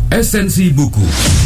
Esensi buku.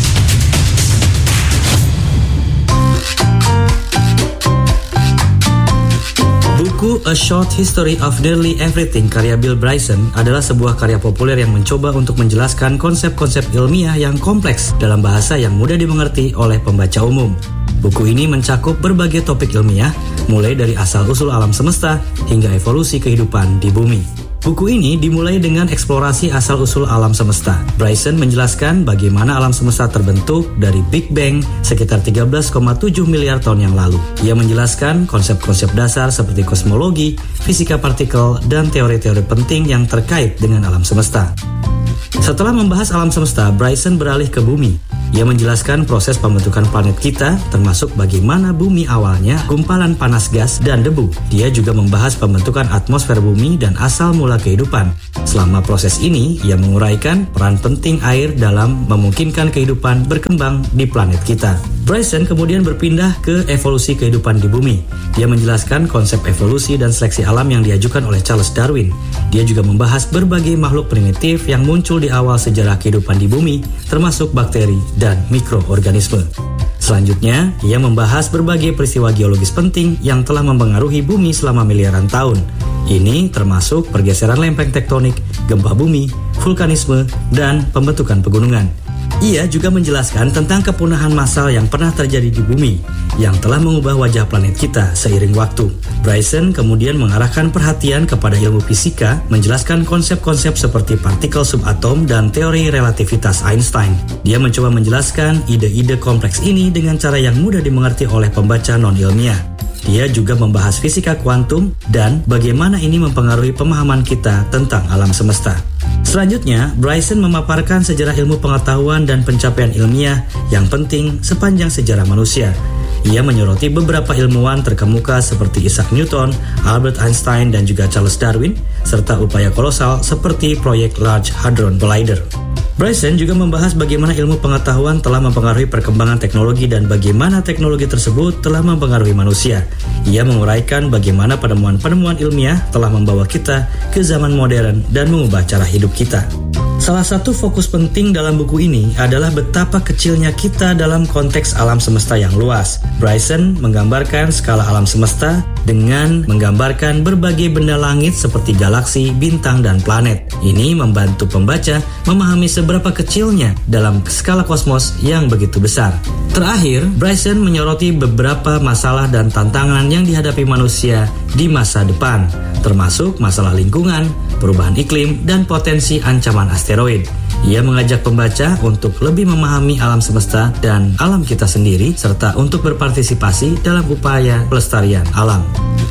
Buku A Short History of Nearly Everything karya Bill Bryson adalah sebuah karya populer yang mencoba untuk menjelaskan konsep-konsep ilmiah yang kompleks dalam bahasa yang mudah dimengerti oleh pembaca umum. Buku ini mencakup berbagai topik ilmiah, mulai dari asal-usul alam semesta hingga evolusi kehidupan di bumi. Buku ini dimulai dengan eksplorasi asal-usul alam semesta. Bryson menjelaskan bagaimana alam semesta terbentuk dari Big Bang sekitar 13,7 miliar tahun yang lalu. Ia menjelaskan konsep-konsep dasar seperti kosmologi, fisika partikel, dan teori-teori penting yang terkait dengan alam semesta. Setelah membahas alam semesta, Bryson beralih ke bumi. Ia menjelaskan proses pembentukan planet kita, termasuk bagaimana bumi awalnya gumpalan panas gas dan debu. Dia juga membahas pembentukan atmosfer bumi dan asal mula kehidupan. Selama proses ini, ia menguraikan peran penting air dalam memungkinkan kehidupan berkembang di planet kita. Bryson kemudian berpindah ke evolusi kehidupan di bumi. Dia menjelaskan konsep evolusi dan seleksi alam yang diajukan oleh Charles Darwin. Dia juga membahas berbagai makhluk primitif yang muncul di awal sejarah kehidupan di bumi, termasuk bakteri dan mikroorganisme. Selanjutnya, ia membahas berbagai peristiwa geologis penting yang telah mempengaruhi bumi selama miliaran tahun. Ini termasuk pergeseran lempeng tektonik, gempa bumi, vulkanisme, dan pembentukan pegunungan. Ia juga menjelaskan tentang kepunahan massal yang pernah terjadi di bumi, yang telah mengubah wajah planet kita seiring waktu. Bryson kemudian mengarahkan perhatian kepada ilmu fisika, menjelaskan konsep-konsep seperti partikel subatom dan teori relativitas Einstein. Dia mencoba menjelaskan ide-ide kompleks ini dengan cara yang mudah dimengerti oleh pembaca non-ilmiah. Dia juga membahas fisika kuantum dan bagaimana ini mempengaruhi pemahaman kita tentang alam semesta. Selanjutnya, Bryson memaparkan sejarah ilmu pengetahuan dan pencapaian ilmiah yang penting sepanjang sejarah manusia. Ia menyoroti beberapa ilmuwan terkemuka seperti Isaac Newton, Albert Einstein, dan juga Charles Darwin, serta upaya kolosal seperti proyek Large Hadron Collider. Bryson juga membahas bagaimana ilmu pengetahuan telah mempengaruhi perkembangan teknologi dan bagaimana teknologi tersebut telah mempengaruhi manusia. Ia menguraikan bagaimana penemuan-penemuan ilmiah telah membawa kita ke zaman modern dan mengubah cara hidup kita. Salah satu fokus penting dalam buku ini adalah betapa kecilnya kita dalam konteks alam semesta yang luas. Bryson menggambarkan skala alam semesta dengan menggambarkan berbagai benda langit seperti galaksi, bintang, dan planet. Ini membantu pembaca memahami seberapa kecilnya dalam skala kosmos yang begitu besar. Terakhir, Bryson menyoroti beberapa masalah dan tantangan yang dihadapi manusia di masa depan, termasuk masalah lingkungan, perubahan iklim, dan potensi ancaman asteroid. Ia mengajak pembaca untuk lebih memahami alam semesta dan alam kita sendiri, serta untuk berpartisipasi dalam upaya pelestarian alam.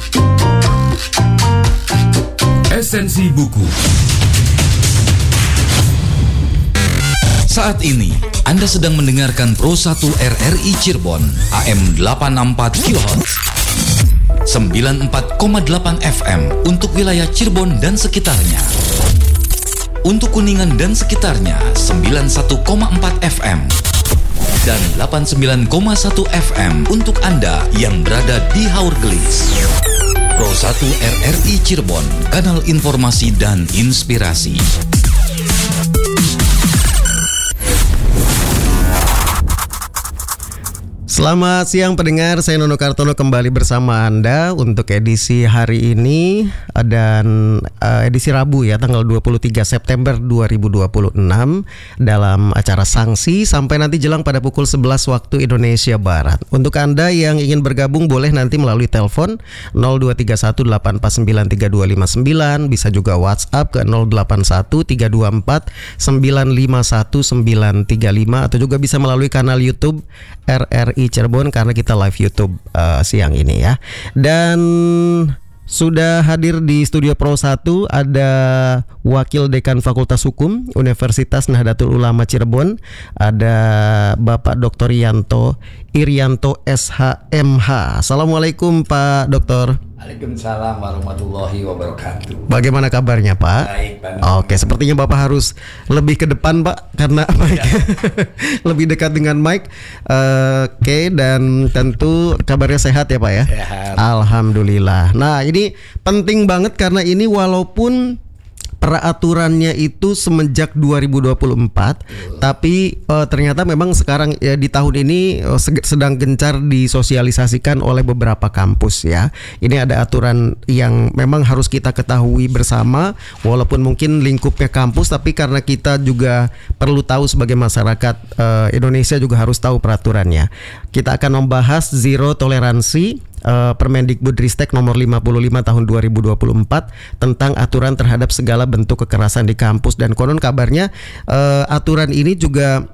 Esensi buku. Saat ini, Anda sedang mendengarkan Pro 1 RRI Cirebon, AM 864 kHz, 94,8 FM untuk wilayah Cirebon dan sekitarnya. Untuk Kuningan dan sekitarnya, 91,4 FM. Dan 89,1 FM untuk Anda yang berada di Haurgelis. Pro 1 RRI Cirebon, kanal informasi dan inspirasi. Selamat siang pendengar, saya Nono Kartono kembali bersama Anda untuk edisi hari ini dan edisi Rabu ya, tanggal 23 September 2026 dalam acara Sanksi sampai nanti jelang pada pukul 11 waktu Indonesia Barat. Untuk Anda yang ingin bergabung boleh nanti melalui telepon 0231849329, bisa juga WhatsApp ke 081324951935 atau juga bisa melalui kanal YouTube RRI Cirebon karena kita live YouTube siang ini ya. Dan sudah hadir di studio Pro 1 ada Wakil Dekan Fakultas Hukum Universitas Nahdlatul Ulama Cirebon, ada Bapak Dr. Irianto SHMH. Assalamualaikum Pak Doktor. Waalaikumsalam warahmatullahi wabarakatuh. Bagaimana kabarnya Pak? Baik, Pak. Oke, sepertinya Bapak harus lebih ke depan Pak karena mic lebih dekat dengan mic. Oke, dan tentu kabarnya sehat ya Pak ya? Sehat. Alhamdulillah. Nah, ini penting banget karena ini walaupun peraturannya itu semenjak 2024, tapi ternyata memang sekarang ya, di tahun ini sedang gencar disosialisasikan oleh beberapa kampus ya. Ini ada aturan yang memang harus kita ketahui bersama, walaupun mungkin lingkupnya kampus, tapi karena kita juga perlu tahu sebagai masyarakat Indonesia juga harus tahu peraturannya. Kita akan membahas zero toleransi Permendikbudristek nomor 55 tahun 2024 tentang aturan terhadap segala bentuk kekerasan di kampus, dan konon kabarnya aturan ini juga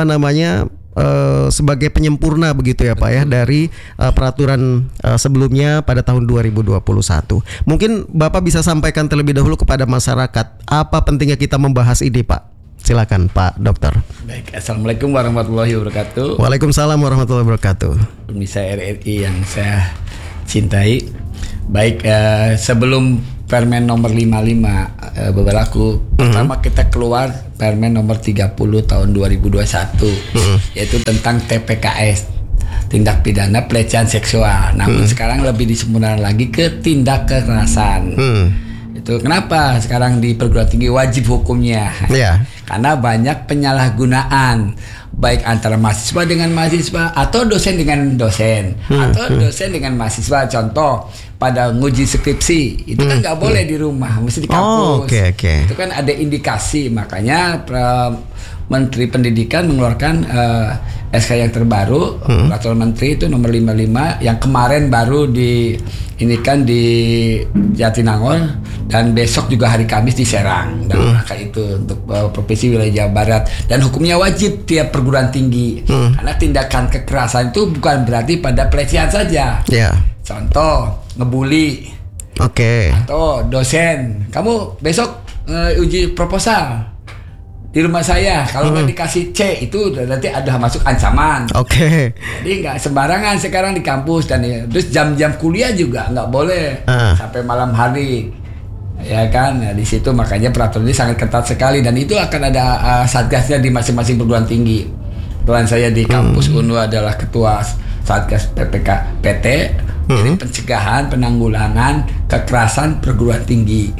sebagai penyempurna begitu ya Pak ya dari peraturan sebelumnya pada tahun 2021. Mungkin Bapak bisa sampaikan terlebih dahulu kepada masyarakat apa pentingnya kita membahas ini Pak. Silakan Pak Dokter. Baik, Assalamualaikum warahmatullahi wabarakatuh. Waalaikumsalam warahmatullahi wabarakatuh. Pemirsa RRI yang saya cintai. Baik, sebelum Permen nomor 55 berlaku, pertama kita keluar Permen nomor 30 tahun 2021, yaitu tentang TPKS, tindak pidana pelecehan seksual. Namun sekarang lebih disempurnakan lagi ke tindak kekerasan. Itu kenapa sekarang di perguruan tinggi wajib hukumnya? Karena banyak penyalahgunaan, baik antara mahasiswa dengan mahasiswa atau dosen dengan dosen, atau dosen dengan mahasiswa. Contoh pada nguji skripsi itu kan nggak boleh di rumah, mesti di kampus. Itu kan ada indikasi, makanya Menteri Pendidikan mengeluarkan SK yang terbaru, peraturan Menteri itu nomor 55 yang kemarin baru diinikan di Jatinangor, dan besok juga hari Kamis di Serang, dan rangka itu untuk Provinsi Wilayah Jawa Barat, dan hukumnya wajib tiap perguruan tinggi. Karena tindakan kekerasan itu bukan berarti pada pelecehan saja. Contoh ngebully, atau dosen, kamu besok uji proposal di rumah saya, kalau nggak dikasih C itu berarti ada masuk ancaman. Jadi nggak sembarangan sekarang di kampus, dan terus jam-jam kuliah juga nggak boleh sampai malam hari, ya kan? Nah, di situ makanya peraturan ini sangat ketat sekali, dan itu akan ada satgasnya di masing-masing perguruan tinggi. Kebetulan saya di kampus UNU adalah ketua satgas PT, jadi pencegahan penanggulangan kekerasan perguruan tinggi.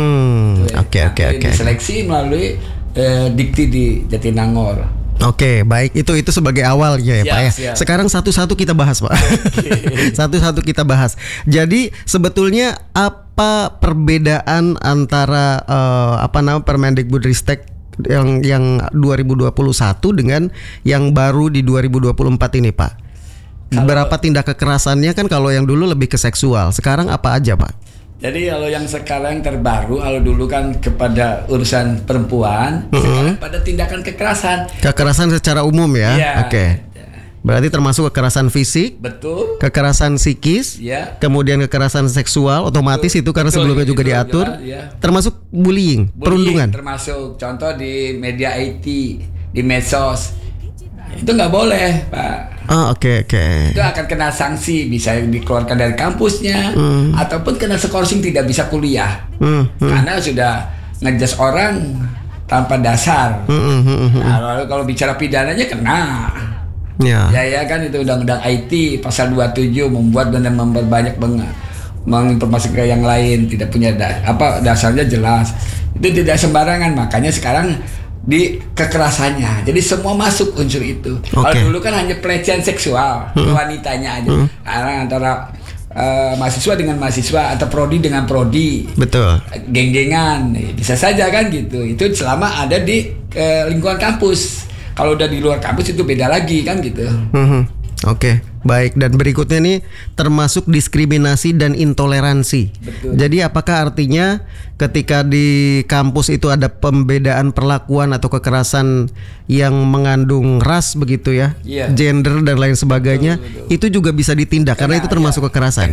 Diseleksi melalui dikti di Jatinangor. Baik, itu sebagai awalnya ya Pak ya. Sekarang satu-satu kita bahas Pak. Satu-satu kita bahas. Jadi sebetulnya apa perbedaan antara Permendikbudristek yang 2021 dengan yang baru di 2024 ini Pak? Berapa tindak kekerasannya kan, kalau yang dulu lebih ke seksual, sekarang apa aja Pak? Jadi kalau yang sekarang terbaru, kalau dulu kan kepada urusan perempuan, sekarang pada tindakan kekerasan. Kekerasan secara umum ya. Berarti termasuk kekerasan fisik, kekerasan psikis, kemudian kekerasan seksual, otomatis itu karena sebelumnya juga diatur. Termasuk bullying, perundungan. Termasuk contoh di media IT, di medsos, itu nggak boleh Pak. Itu akan kena sanksi, bisa dikeluarkan dari kampusnya, ataupun kena skorsing, tidak bisa kuliah, karena sudah ngejas orang tanpa dasar. Nah, lalu kalau bicara pidananya kena. Ya kan, itu undang-undang IT pasal 27 membuat dan memperbanyak menginformasikan ke yang lain, tidak punya dasarnya jelas. Itu tidak sembarangan, makanya sekarang di kekerasannya, jadi semua masuk unsur itu. Kalau dulu kan hanya pelecehan seksual wanitanya aja, karena antara mahasiswa dengan mahasiswa atau prodi dengan prodi, geng-gengan, bisa saja kan gitu. Itu selama ada di lingkungan kampus. Kalau udah di luar kampus itu beda lagi kan gitu. Baik, dan berikutnya nih termasuk diskriminasi dan intoleransi. Jadi apakah artinya ketika di kampus itu ada pembedaan perlakuan atau kekerasan yang mengandung ras begitu ya, gender dan lain sebagainya, itu juga bisa ditindak karena itu termasuk kekerasan.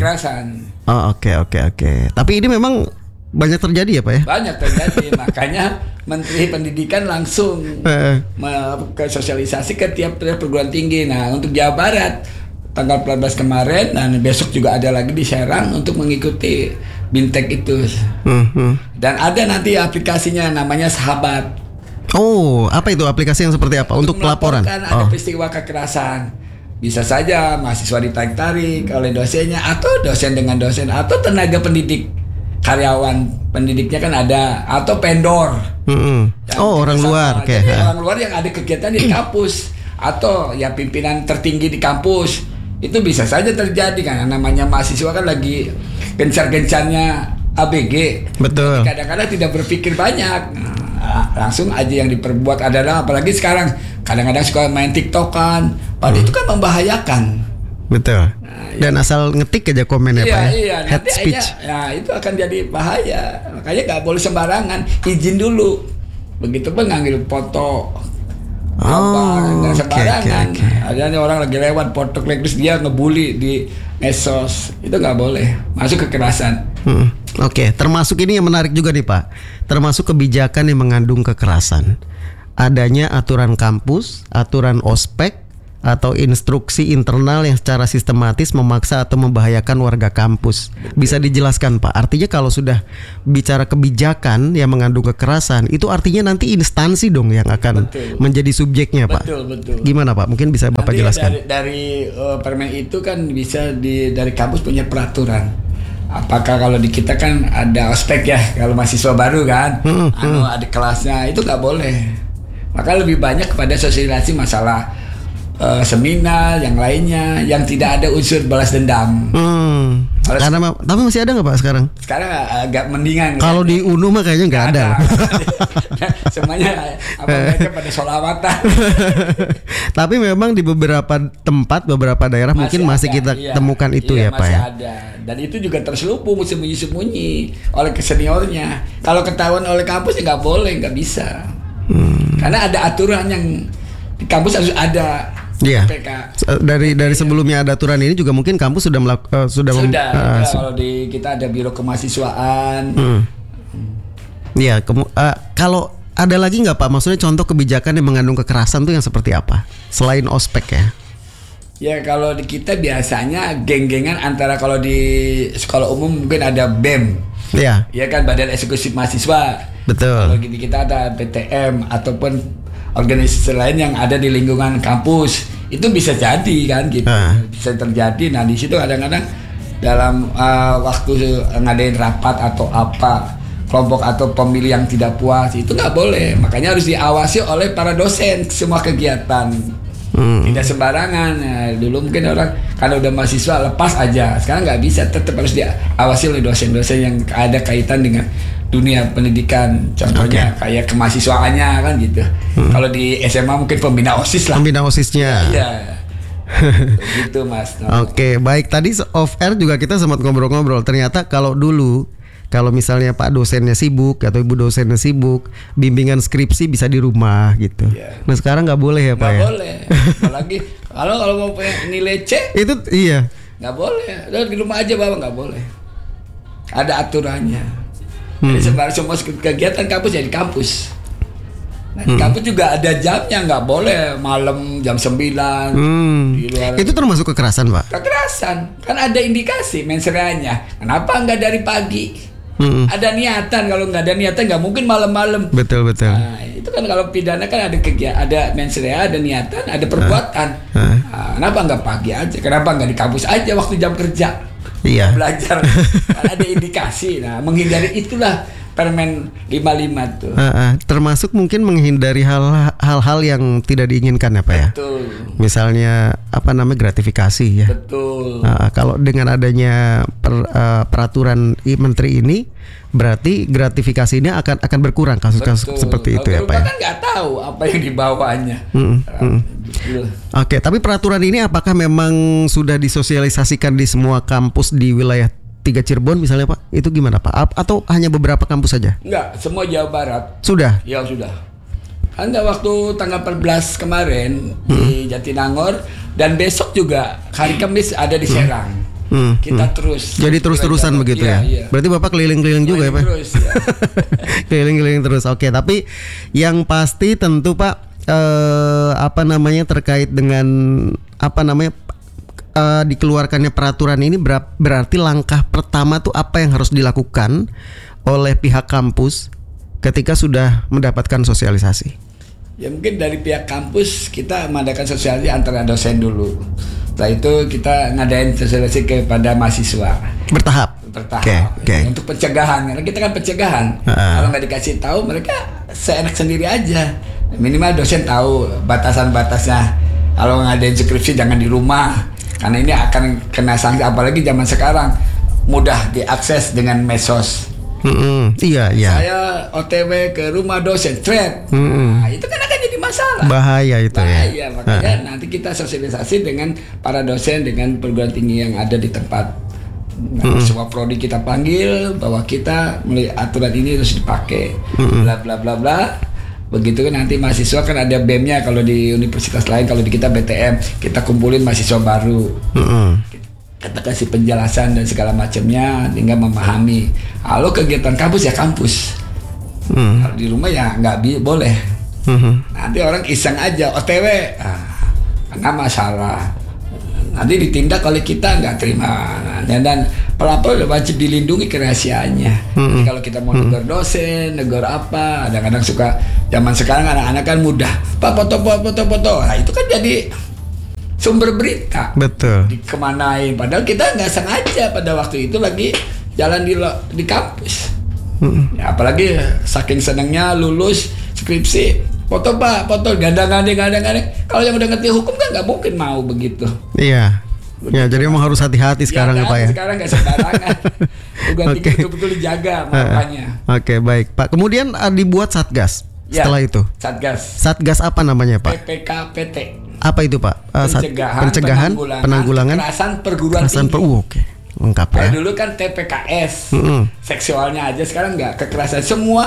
Tapi ini memang banyak terjadi ya Pak ya? Banyak terjadi, makanya Menteri Pendidikan langsung ke sosialisasi ke tiap perguruan tinggi. Nah, untuk Jawa Barat tanggal 14 kemarin, dan besok juga ada lagi di Serang untuk mengikuti Bintek itu. Dan ada nanti aplikasinya namanya Sahabat. Apa itu aplikasi yang seperti apa? Untuk pelaporan? Ada peristiwa kekerasan. Bisa saja mahasiswa ditarik-tarik oleh dosennya, atau dosen dengan dosen, atau tenaga pendidik karyawan pendidiknya kan ada atau vendor. Orang luar, Jadi orang luar yang ada kegiatan di kampus atau ya pimpinan tertinggi di kampus itu bisa saja terjadi kan. Namanya mahasiswa kan lagi gencar-gencarnya ABG. Betul. Kadang-kadang tidak berpikir banyak. Langsung aja yang diperbuat adalah apalagi sekarang kadang-kadang suka main TikTokan. Padahal itu kan membahayakan. Betul. Dan asal ngetik aja komen ya Pak ya. Iya, Head nanti speech. ya itu akan jadi bahaya. Makanya nggak boleh sembarangan, izin dulu. Begitu pun ngambil foto dan sembarangan. Ada orang lagi lewat foto klik terus dia ngebully di medsos. Itu nggak boleh. Masuk kekerasan. Oke, termasuk ini yang menarik juga nih Pak. Termasuk kebijakan yang mengandung kekerasan. Adanya aturan kampus, aturan ospek, atau instruksi internal yang secara sistematis memaksa atau membahayakan warga kampus. Bisa dijelaskan Pak? Artinya kalau sudah bicara kebijakan yang mengandung kekerasan, itu artinya nanti instansi dong yang akan menjadi subjeknya Pak. Betul. Gimana Pak? Mungkin bisa Bapak nanti jelaskan. Dari permen itu kan bisa dari kampus punya peraturan. Apakah kalau di kita kan ada ospek ya, kalau mahasiswa baru kan, ada kelasnya, itu nggak boleh. Maka lebih banyak kepada sosialisasi masalah seminar yang lainnya yang tidak ada unsur balas dendam. Karena tapi masih ada nggak Pak sekarang? Sekarang agak mendingan. Kalau di UNU mah kayaknya nggak ada. Semuanya mereka pada sholawatan. Tapi memang di beberapa tempat, beberapa daerah mungkin masih kita temukan itu ya Pak masih ya. ada. Dan itu juga terselubung sembunyi-sembunyi oleh seniornya. Kalau ketahuan oleh kampus ya nggak boleh, nggak bisa. Karena ada aturan yang di kampus harus ada. Iya. Dari sebelumnya ada aturan ini juga mungkin kampus sudah kalau di kita ada biro kemahasiswaan. Iya. Kalau ada lagi nggak Pak? Maksudnya contoh kebijakan yang mengandung kekerasan tuh yang seperti apa? Selain ospek ya? Ya kalau di kita biasanya geng-gengan antara kalau di sekolah umum mungkin ada BEM. Iya. Ya kan Badan Eksekutif Mahasiswa. Betul. Kalau di kita ada PTM ataupun organisasi lain yang ada di lingkungan kampus, itu bisa jadi kan gitu, bisa terjadi. Nah di situ kadang-kadang dalam waktu ngadain rapat atau apa kelompok atau pemilih yang tidak puas itu nggak boleh, makanya harus diawasi oleh para dosen semua kegiatan. Tidak sembarangan. Nah, dulu mungkin orang karena udah mahasiswa lepas aja, sekarang nggak bisa, tetap harus diawasi oleh dosen-dosen yang ada kaitan dengan dunia pendidikan, contohnya kayak kemahasiswaannya kan gitu. Kalau di SMA mungkin pembina OSIS lah. Pembina OSISnya. Iya. Gitu Mas. Oke, baik. Tadi off air juga kita sempat ngobrol-ngobrol. Ternyata kalau dulu, kalau misalnya Pak dosennya sibuk atau Ibu dosennya sibuk, bimbingan skripsi bisa di rumah gitu. Nah sekarang nggak boleh ya Pak ya? Nggak boleh. Apalagi kalau mau nilai C itu iya. Nggak boleh. Udah di rumah aja Bapak, nggak boleh. Ada aturannya. Jadi semua kegiatan kampus ya di kampus. Nah di kampus juga ada jamnya, nggak boleh malam jam 9 di luar. Itu termasuk kekerasan Pak? Kekerasan, kan ada indikasi mensreanya. Kenapa nggak dari pagi? Ada niatan, kalau nggak ada niatan nggak mungkin malam-malam. Betul. Nah, itu kan kalau pidana kan ada kegiatan, ada mensrea, ada niatan, ada perbuatan. Nah, kenapa nggak pagi aja? Kenapa nggak di kampus aja waktu jam kerja? Iya. Belajar. Kan ada indikasi. Nah, menghindari itulah Permen 55 tuh. Termasuk mungkin menghindari hal-hal yang tidak diinginkan ya Pak ya. Betul. Misalnya gratifikasi ya. Betul. Kalau dengan adanya peraturan menteri ini, berarti gratifikasi ini akan berkurang kasus-kasus seperti itu ya Pak ya. Kan nggak tahu apa yang dibawanya. Oke, tapi peraturan ini apakah memang sudah disosialisasikan di semua kampus di wilayah 3 Cirebon misalnya Pak? Itu gimana Pak? Atau hanya beberapa kampus saja? Enggak, semua Jawa Barat. Sudah? Ya sudah. Anda waktu tanggal 14 kemarin di Jatinangor dan besok juga hari Kamis ada di Serang. Kita terus. Jadi terus-terusan begitu ya? Iya. Berarti Bapak keliling-keliling juga ya Pak? Terus, ya. Keliling-keliling terus. Oke, tapi yang pasti tentu Pak terkait dengan dikeluarkannya peraturan ini berarti langkah pertama tuh apa yang harus dilakukan oleh pihak kampus ketika sudah mendapatkan sosialisasi? Ya mungkin dari pihak kampus kita mengadakan sosialisasi antara dosen dulu. Setelah itu kita ngadain sosialisasi kepada mahasiswa. Bertahap. bertahap. Oke. Untuk pencegahan, karena kita kan pencegahan. Kalau nggak dikasih tahu, mereka seenak sendiri aja. Minimal dosen tahu batasan-batasnya. Kalau ngadain skripsi jangan di rumah, karena ini akan kena sanksi. Apalagi zaman sekarang mudah diakses dengan medsos. Iya. Saya OTW ke rumah dosen, thread. Nah, itu kan akan jadi masalah. Bahaya itu ya. Bahaya, makanya nanti kita sosialisasi dengan para dosen, dengan perguruan tinggi yang ada di tempat. Semua prodi kita panggil bahwa kita mulai aturan ini harus dipakai. Bla bla bla bla. Begitu kan nanti mahasiswa kan ada BEM-nya kalau di universitas lain, kalau di kita BTM kita kumpulin mahasiswa baru. Kita kasih penjelasan dan segala macamnya hingga memahami. Kalau kegiatan kampus ya kampus. Kalau di rumah ya nggak boleh. Nanti orang iseng aja OTW, karena masalah. Nanti ditindak oleh kita nggak terima. Dan pelapor wajib dilindungi kerahasiaannya. Jadi kalau kita mau negur dosen, negur apa, kadang-kadang suka zaman sekarang anak-anak kan mudah, Pak foto. Nah itu kan jadi sumber berita. Betul. Dikemanain, padahal kita nggak sengaja pada waktu itu lagi jalan di kampus. Ya, apalagi saking senangnya lulus skripsi, foto Pak, foto gadang-gadang. Kalau yang udah ngerti hukum kan nggak mungkin mau begitu. Iya. Ya, jadi emang harus hati-hati sekarang ya Pak ya. Sekarang nggak sembarangan. Betul-betul dijaga makanya. Oke, baik Pak. Kemudian dibuat satgas. Setelah itu. Satgas apa namanya Pak? PPKPT. Apa itu Pak? Pencegahan, penanggulangan kekerasan perguruan tinggi. Oke, lengkap ya. Dulu kan TPKS, seksualnya aja, sekarang nggak, kekerasan semua.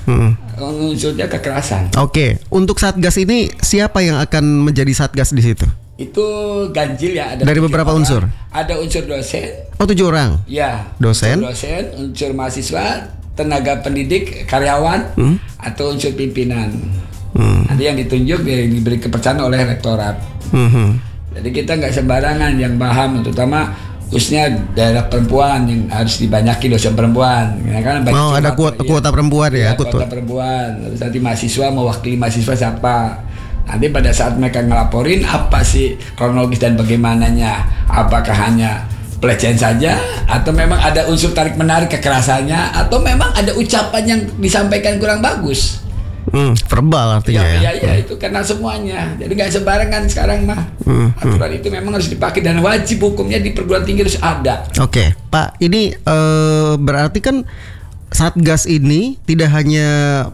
Unsurnya kekerasan. Oke, untuk satgas ini siapa yang akan menjadi satgas di situ? Itu ganjil ya, ada dari beberapa orang. unsur. Ada unsur dosen. 7 orang. Ya. Dosen, unsur mahasiswa, tenaga pendidik, karyawan, atau unsur pimpinan. Nanti yang ditunjuk diberi kepercayaan oleh rektorat. Jadi kita nggak sembarangan yang paham, terutama khususnya daerah perempuan yang harus dibanyaki dosen perempuan. Ya kan, ada kuota perempuan ya. Kuota perempuan. Terus nanti mahasiswa mewakili mahasiswa siapa. Nanti pada saat mereka ngelaporin apa sih kronologis dan bagaimananya, apakah hanya pelecehan saja atau memang ada unsur tarik menarik kekerasannya atau memang ada ucapan yang disampaikan kurang bagus. Verbal artinya ya. Iya, itu karena semuanya. Jadi nggak sembarangan sekarang mah. Aturan itu memang harus dipakai dan wajib hukumnya di perguruan tinggi harus ada. Oke, Pak, ini berarti kan Satgas ini tidak hanya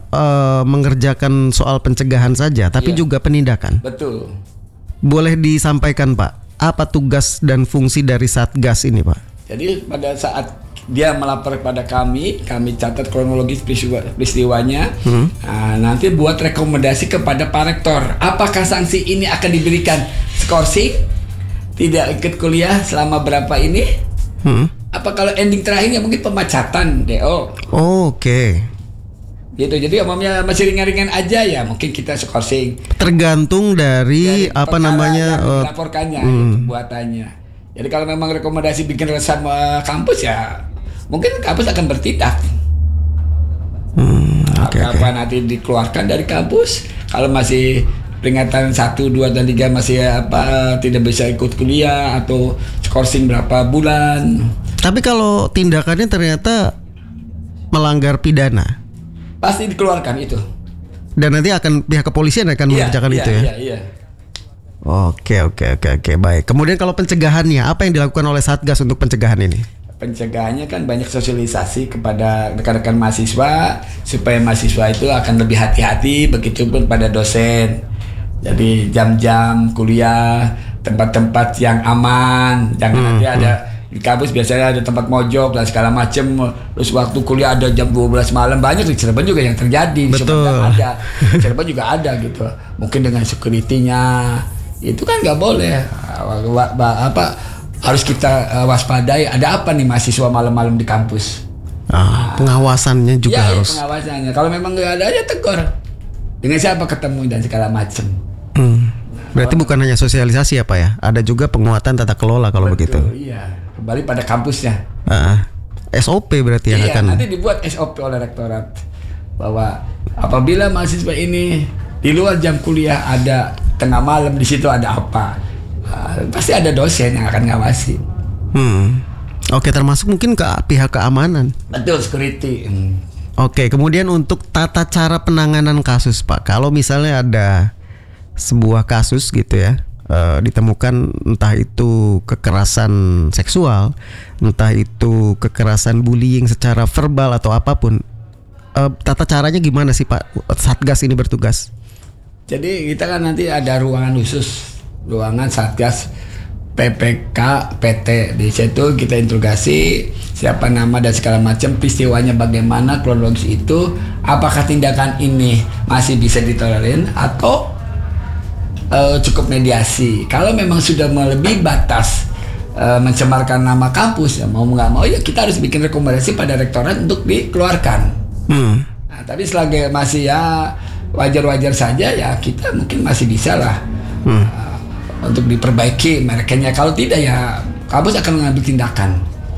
mengerjakan soal pencegahan saja, tapi juga penindakan. Betul. Boleh disampaikan Pak, apa tugas dan fungsi dari Satgas ini Pak? Jadi pada saat dia melapor kepada kami catat kronologis peristiwanya. Nah, nanti buat rekomendasi kepada Pak Rektor. Apakah sanksi ini akan diberikan skorsing, tidak ikut kuliah selama berapa ini? Apa kalau ending terakhirnya mungkin pemecatan DO? Oke. Gitu. Jadi umumnya masih ringan-ringan aja ya, mungkin kita skorsing. Tergantung dari apa namanya laporkannya, buatannya. Jadi kalau memang rekomendasi bikin sama kampus ya, mungkin kampus akan bertindak. Apa nanti dikeluarkan dari kampus? Kalau masih peringatan 1, 2, dan 3 masih tidak bisa ikut kuliah atau skorsing berapa bulan. Tapi kalau tindakannya ternyata melanggar pidana, pasti dikeluarkan itu. Dan nanti akan pihak kepolisian akan mengerjakan itu ya. Iya. Oke, baik. Kemudian kalau pencegahannya, apa yang dilakukan oleh Satgas untuk pencegahan ini? Pencegahannya kan banyak sosialisasi kepada rekan-rekan mahasiswa supaya mahasiswa itu akan lebih hati-hati, begitupun pada dosen. Jadi jam-jam kuliah, tempat-tempat yang aman, jangan nanti ada di kampus biasanya ada tempat mojok dan segala macam. Terus waktu kuliah ada jam 12 malam, banyak di Cirebon juga yang terjadi. Betul. Ada. Di Cirebon juga ada gitu. Mungkin dengan security-nya itu kan nggak boleh. Harus kita waspadai. Ada apa nih mahasiswa malam-malam di kampus? Pengawasannya juga harus. Pengawasannya. Kalau memang nggak ada ya tegur. Dengan siapa ketemu dan segala macam. Berarti bukan hanya sosialisasi ya Pak ya, ada juga penguatan tata kelola kalau begitu. Iya, kembali pada kampusnya. SOP berarti yang akan. Nanti dibuat SOP oleh rektorat bahwa apabila mahasiswa ini di luar jam kuliah ada tengah malam di situ ada apa, pasti ada dosen yang akan ngawasi. Oke, termasuk mungkin ke pihak keamanan. Betul, security. Oke, kemudian untuk tata cara penanganan kasus, Pak. Kalau misalnya ada sebuah kasus gitu ya, ditemukan entah itu kekerasan seksual, entah itu kekerasan bullying secara verbal atau apapun, tata caranya gimana sih Pak Satgas ini bertugas? Jadi kita kan nanti ada ruangan khusus, ruangan Satgas PPK PT. Di situ kita interogasi siapa nama dan segala macam, peristiwanya bagaimana, kronologis itu, apakah tindakan ini masih bisa ditolerir atau cukup mediasi. Kalau memang sudah melebihi batas mencemarkan nama kampus, ya mau nggak mau ya kita harus bikin rekomendasi pada rektorat untuk dikeluarkan. Nah, tapi selagi masih ya wajar-wajar saja, ya kita mungkin masih bisa lah untuk diperbaiki mereknya. Kalau tidak ya kampus akan mengambil tindakan.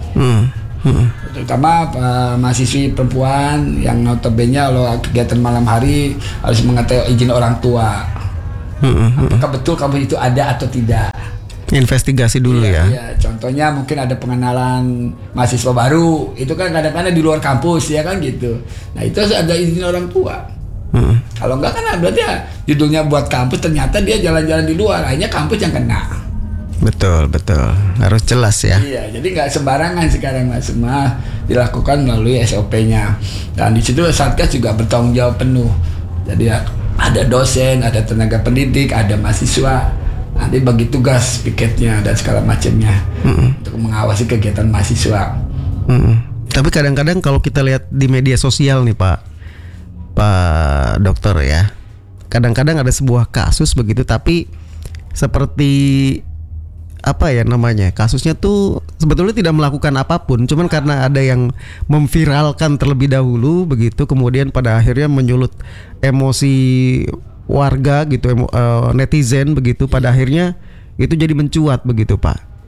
Terutama mahasiswi perempuan yang notabene kalau kegiatan malam hari harus mengetahui izin orang tua. Apakah betul kampus itu ada atau tidak? Investigasi dulu ya. Iya, contohnya mungkin ada pengenalan mahasiswa baru, itu kan kadang-kadang di luar kampus ya kan gitu. Nah itu harus ada izin orang tua. Kalau enggak kan berarti ya judulnya buat kampus, ternyata dia jalan-jalan di luar, akhirnya kampus yang kena. Betul, harus jelas ya. Iya, jadi nggak sembarangan sekarang, Mas, semua dilakukan melalui SOP-nya. Dan di situ Satgas juga bertanggung jawab penuh. Jadi ada dosen, ada tenaga pendidik, ada mahasiswa. Nanti bagi tugas piketnya dan segala macamnya untuk mengawasi kegiatan mahasiswa. Tapi kadang-kadang kalau kita lihat di media sosial nih Pak Dokter ya, kadang-kadang ada sebuah kasus begitu, tapi seperti apa ya namanya, kasusnya tuh sebetulnya tidak melakukan apapun, cuman karena ada yang memviralkan terlebih dahulu begitu, kemudian pada akhirnya menyulut emosi warga gitu, netizen begitu, pada akhirnya itu jadi mencuat begitu Pak.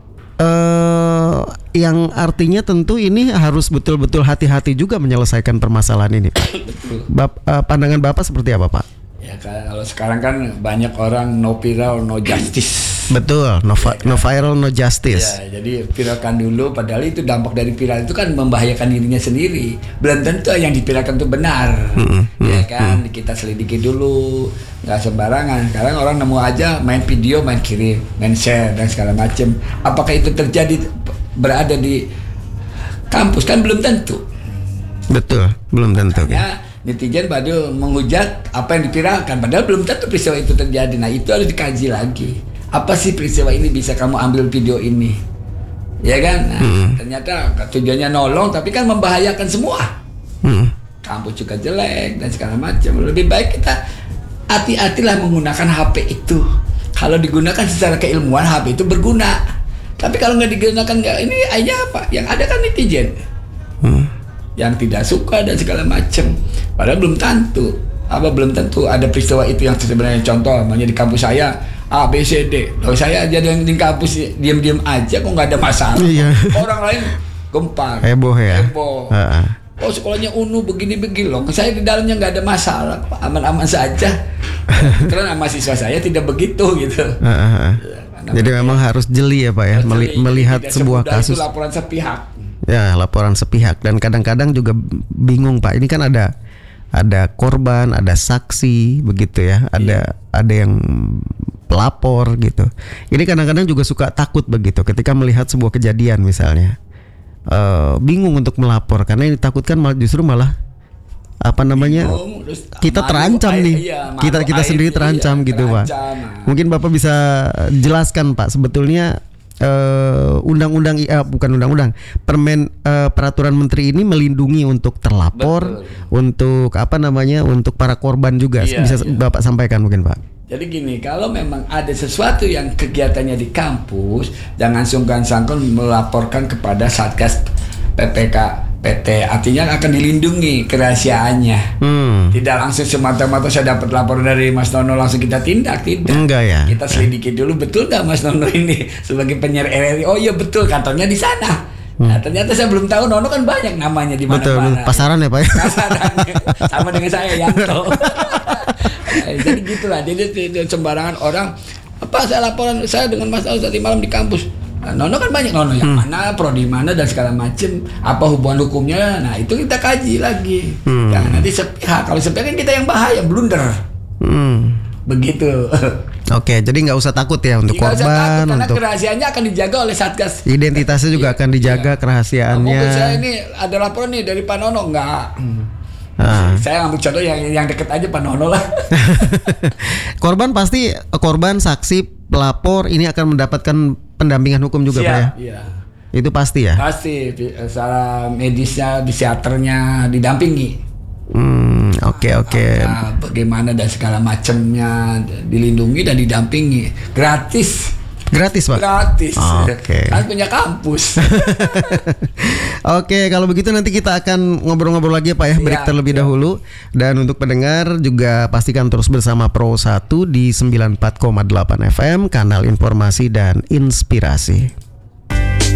Yang artinya tentu ini harus betul-betul hati-hati juga menyelesaikan permasalahan ini. Pandangan Bapak seperti apa Pak? Ya kalau sekarang kan banyak orang no viral no justice. Betul, no viral no justice. Ya, jadi viralkan dulu, padahal itu dampak dari viral itu kan membahayakan dirinya sendiri. Belum tentu yang diviralkan itu benar. Ya kan, kita selidiki dulu, nggak sembarangan. Sekarang orang nemu aja main video, main kirim, main share dan segala macam. Apakah itu terjadi berada di kampus kan belum tentu. Betul, belum tentu. Ya, netizen baru menghujat apa yang diviralkan, padahal belum tentu peristiwa itu terjadi. Nah itu harus dikaji lagi. Apa sih peristiwa ini bisa kamu ambil video ini, ya kan? Nah, ternyata tujuannya nolong, tapi kan membahayakan semua. Kampus juga jelek dan segala macam. Lebih baik kita hati-hatilah menggunakan HP itu. Kalau digunakan secara keilmuan, HP itu berguna. Tapi kalau nggak digunakan, nggak, ini aja apa? Yang ada kan netizen yang tidak suka dan segala macam. Padahal belum tentu. Belum tentu ada peristiwa itu yang sebenarnya. Contoh, namanya di kampus saya A, B, C, D. Kalau saya aja di kampus diam-diam aja kok nggak ada masalah. Iya. Orang lain gempar, heboh ya. Heboh. Oh sekolahnya UNU begini-begini loh. Saya di dalamnya nggak ada masalah, aman-aman saja. Karena mahasiswa saya tidak begitu gitu. Jadi memang harus jeli ya Pak ya, melihat sebuah kasus. Itu laporan sepihak. Ya, laporan sepihak, dan kadang-kadang juga bingung Pak. Ini kan ada korban, ada saksi begitu ya, ada yang pelapor gitu. Ini kadang-kadang juga suka takut begitu ketika melihat sebuah kejadian misalnya, bingung untuk melapor karena ini takutkan justru malah apa namanya, kita terancam nih, kita sendiri terancam gitu Pak. Mungkin Bapak bisa jelaskan Pak, sebetulnya peraturan menteri ini melindungi untuk terlapor, untuk apa namanya, untuk para korban juga. Bisa Bapak sampaikan mungkin Pak. Jadi gini, kalau memang ada sesuatu yang kegiatannya di kampus, jangan sungkan-sangkan melaporkan kepada Satgas PPK PT. Artinya akan dilindungi kerahasiaannya. Tidak langsung semata-mata saya dapat laporan dari Mas Nono langsung kita tindak, tidak. Enggak ya. Kita selidiki dulu, betul nggak Mas Nono ini sebagai penyiar RRI? Oh iya betul, kantornya di sana. Nah, ternyata saya belum tahu, Nono kan banyak namanya di mana-mana. Betul, pasaran ya Pak. Pasaran, sama dengan saya Yanto. Jadi gitulah, jadi sembarangan orang. Apa saya laporan saya dengan Mas Nono tadi malam di kampus. Nono kan banyak nono yang mana, prodi mana dan segala macem, apa hubungan hukumnya. Nah itu kita kaji lagi. Jangan nanti sepihak. Kalau sepihak kan kita yang bahaya, blunder. Begitu. Oke, jadi nggak usah takut ya untuk Nggak usah korban, takut, karena untuk kerahasiaannya akan dijaga oleh Satgas. identitasnya juga akan dijaga, kerahasiaannya. Mungkin saya ini ada laporan nih dari Pak Nono, enggak. Saya ambil contoh yang deket aja Pak Nono lah. Korban pasti, korban, saksi, pelapor ini akan mendapatkan pendampingan hukum juga Pak ya? Iya. Itu pasti ya? Pasti, secara medisnya, psikiaternya didampingi. Oke. Nah, bagaimana dan segala macamnya dilindungi dan didampingi. Gratis Pak? Gratis. Oke. Kan punya kampus. Oke, kalau begitu nanti kita akan ngobrol-ngobrol lagi ya Pak ya, break terlebih dahulu. Dan untuk pendengar juga pastikan terus bersama Pro 1 di 94,8 FM, kanal informasi dan inspirasi.